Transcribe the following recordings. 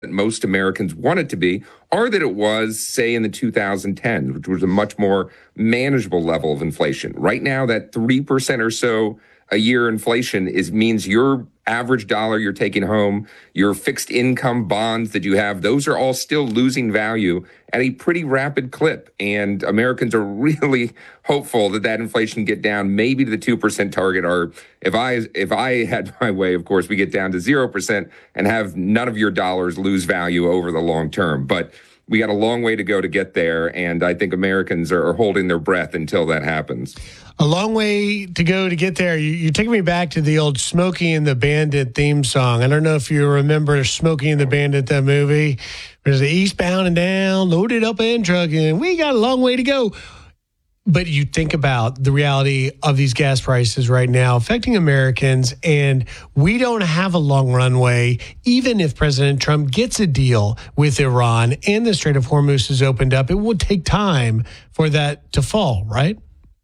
most Americans want it to be, or that it was, say, in the 2010s, which was a much more manageable level of inflation. Right now, that 3% or so a year inflation means your average dollar you're taking home, your fixed income bonds that you have, those are all still losing value at a pretty rapid clip. And Americans are really hopeful that inflation get down maybe to the 2% target. Or if I had my way, of course, we get down to 0% and have none of your dollars lose value over the long term. But we got a long way to go to get there, and I think Americans are holding their breath until that happens. A long way to go to get there. You're taking me back to the old Smokey and the Bandit theme song. I don't know if you remember Smokey and the Bandit, that movie. There's the eastbound and down, loaded up and trucking. We got a long way to go. But you think about the reality of these gas prices right now affecting Americans, and we don't have a long runway. Even if President Trump gets a deal with Iran and the Strait of Hormuz is opened up, it will take time for that to fall, right?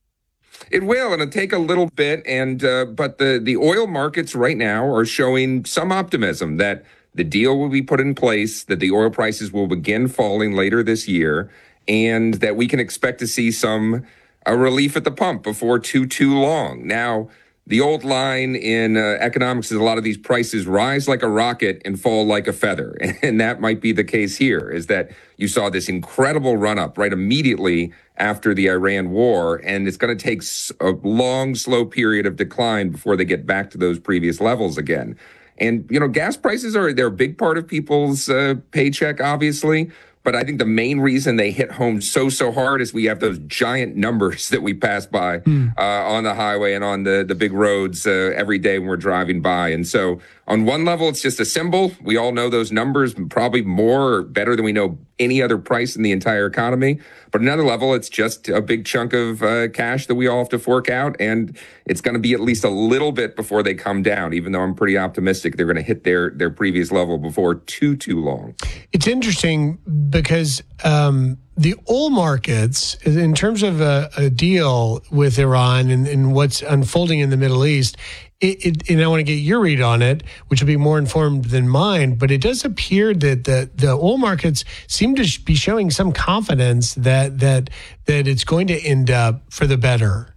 It will, and it'll take a little bit. And but the oil markets right now are showing some optimism that the deal will be put in place, that the oil prices will begin falling later this year, and that we can expect to see a relief at the pump before too long. Now, the old line in economics is a lot of these prices rise like a rocket and fall like a feather. And that might be the case here, is that you saw this incredible run up right immediately after the Iran war, and it's going to take a long, slow period of decline before they get back to those previous levels again. And, gas prices they're a big part of people's paycheck, obviously. But I think the main reason they hit home so hard is we have those giant numbers that we pass by on the highway and on the big roads every day when we're driving by. And so on one level, it's just a symbol. We all know those numbers, probably more or better than we know any other price in the entire economy. But another level, it's just a big chunk of cash that we all have to fork out. And it's going to be at least a little bit before they come down, even though I'm pretty optimistic they're going to hit their previous level before too long. It's interesting because the oil markets, in terms of a deal with Iran and what's unfolding in the Middle East, and I want to get your read on it, which will be more informed than mine, but it does appear that the oil markets seem to be showing some confidence that it's going to end up for the better.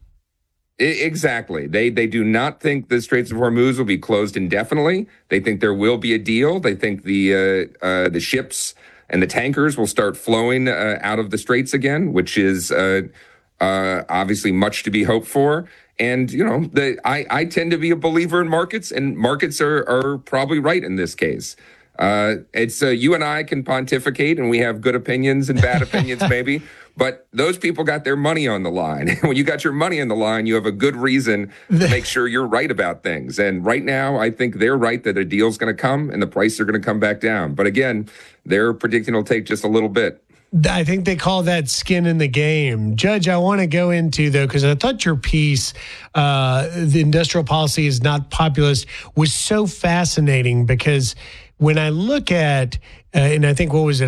Exactly. They do not think the Straits of Hormuz will be closed indefinitely. They think there will be a deal. They think the ships and the tankers will start flowing out of the straits again, which is obviously much to be hoped for. And, I tend to be a believer in markets, and markets are probably right in this case. It's you and I can pontificate, and we have good opinions and bad opinions maybe, but those people got their money on the line. When you got your money on the line, you have a good reason to make sure you're right about things. And right now, I think they're right that a deal's going to come and the prices are going to come back down. But again, they're predicting it'll take just a little bit. I think they call that skin in the game. Judge, I want to go into, though, because I thought your piece, the industrial policy is not populist, was so fascinating because when I look at, and I think, what was it,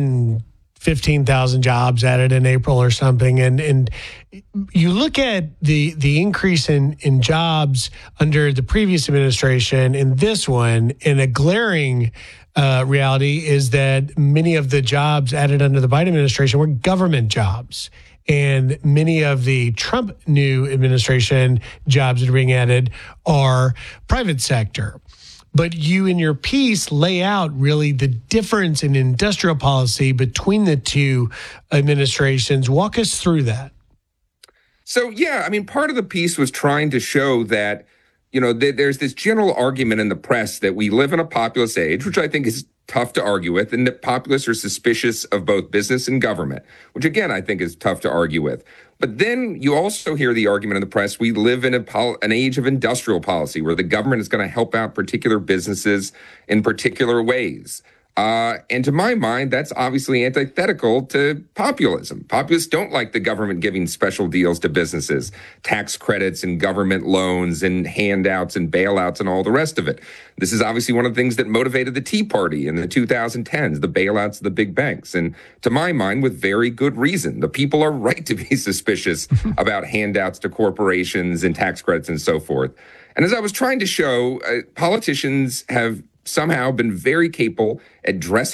115,000 jobs added in April or something, and you look at the increase in jobs under the previous administration and this one, and a glaring reality is that many of the jobs added under the Biden administration were government jobs. And many of the Trump new administration jobs that are being added are private sector. But you in your piece lay out really the difference in industrial policy between the two administrations. Walk us through that. So, part of the piece was trying to show that there's this general argument in the press that we live in a populist age, which I think is tough to argue with, and that populists are suspicious of both business and government, which again, I think is tough to argue with. But then you also hear the argument in the press, we live in an age of industrial policy where the government is going to help out particular businesses in particular ways. And to my mind, that's obviously antithetical to populism. Populists don't like the government giving special deals to businesses, tax credits and government loans and handouts and bailouts and all the rest of it. This is obviously one of the things that motivated the Tea Party in the 2010s, the bailouts of the big banks. And to my mind, with very good reason. The people are right to be suspicious about handouts to corporations and tax credits and so forth. And as I was trying to show, politicians have somehow been very capable at dressing